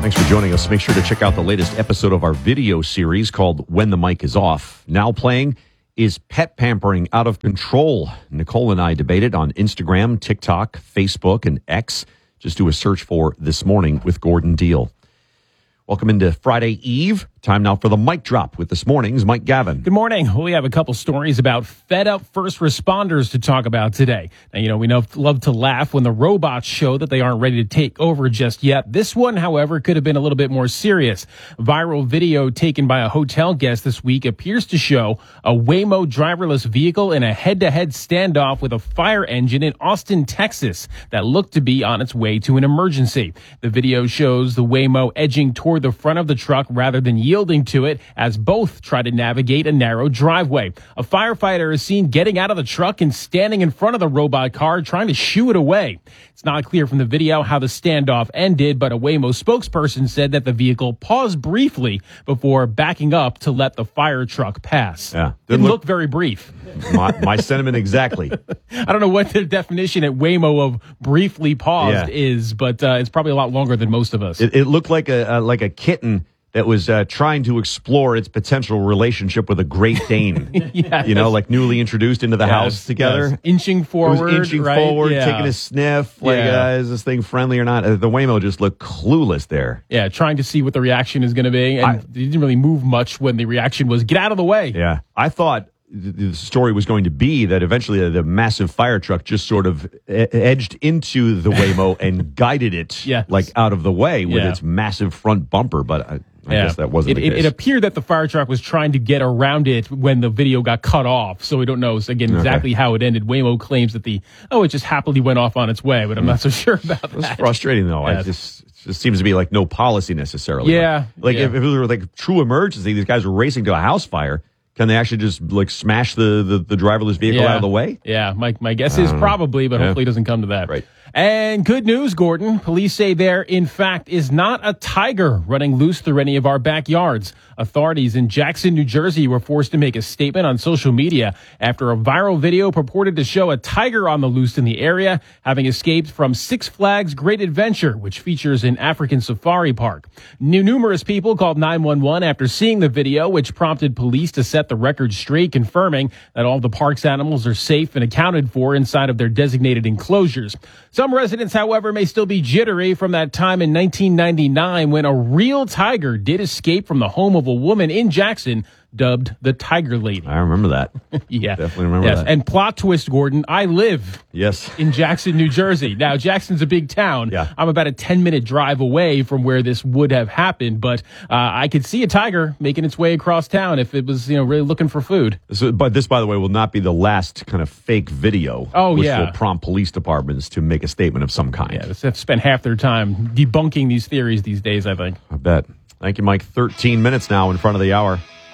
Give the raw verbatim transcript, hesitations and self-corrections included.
Thanks for joining us. Make sure to check out the latest episode of our video series called When the Mic is Off. Now playing, is pet pampering out of control? Nicole and I debated on Instagram, TikTok, Facebook, and X. Just do a search for This Morning with Gordon Deal. Welcome into Friday Eve. Time now for the mic drop with this morning's Mike Gavin. Good morning. We have a couple stories about fed-up first responders to talk about today. Now, you know, we know, love to laugh when the robots show that they aren't ready to take over just yet. This one, however, could have been a little bit more serious. Viral video taken by a hotel guest this week appears to show a Waymo driverless vehicle in a head-to-head standoff with a fire engine in Austin, Texas, that looked to be on its way to an emergency. The video shows the Waymo edging toward the front of the truck rather than yielding to it as both try to navigate a narrow driveway. A firefighter is seen getting out of the truck and standing in front of the robot car trying to shoo it away. It's not clear from the video how the standoff ended, but a Waymo spokesperson said that the vehicle paused briefly before backing up to let the fire truck pass. Yeah, didn't look, look very brief. My, my sentiment exactly. I don't know what the definition at Waymo of briefly paused yeah. is, but uh, it's probably a lot longer than most of us. It, it looked like a, a like a kitten that was uh, trying to explore its potential relationship with a Great Dane. yes. You know, like newly introduced into the yes, house together. Yes. Inching forward. It was inching right? forward, yeah. taking a sniff. Like, yeah. uh, is this thing friendly or not? Uh, the Waymo just looked clueless there. Yeah, trying to see what the reaction is going to be. And I, they didn't really move much when the reaction was, get out of the way. Yeah. I thought the story was going to be that eventually the massive fire truck just sort of edged into the Waymo and guided it yes. like out of the way with yeah. its massive front bumper. But I, I yeah. guess that wasn't it, the it, case. It appeared that the fire truck was trying to get around it when the video got cut off. So we don't know, again, exactly okay. how it ended. Waymo claims that the, oh, it just happily went off on its way, but I'm not so sure about that. It's frustrating, though. Yes. I just, it just seems to be like no policy necessarily. Yeah. Like, like yeah. If, if it were like true emergency, these guys were racing to a house fire. Can they actually just like smash the, the, the driverless vehicle yeah. out of the way? Yeah, my, my guess is probably, but yeah. hopefully it doesn't come to that. Right. And good news, Gordon. Police say there, in fact, is not a tiger running loose through any of our backyards. Authorities in Jackson, New Jersey were forced to make a statement on social media after a viral video purported to show a tiger on the loose in the area, having escaped from Six Flags Great Adventure, which features an African safari park. Numerous people called nine one one after seeing the video, which prompted police to set the record straight, confirming that all the park's animals are safe and accounted for inside of their designated enclosures. Some residents, however, may still be jittery from that time in nineteen ninety-nine when a real tiger did escape from the home of a woman in Jackson dubbed the Tiger Lady. I remember that. yeah. Definitely remember yes. that. And plot twist, Gordon, I live yes. in Jackson, New Jersey. Now, Jackson's a big town. Yeah. I'm about a ten-minute drive away from where this would have happened, but uh, I could see a tiger making its way across town if it was, you know, really looking for food. So, but this, by the way, will not be the last kind of fake video. Oh, which yeah. will prompt police departments to make a statement of some kind. Yeah, they have spent half their time debunking these theories these days, I think. I bet. Thank you, Mike. thirteen minutes now in front of the hour.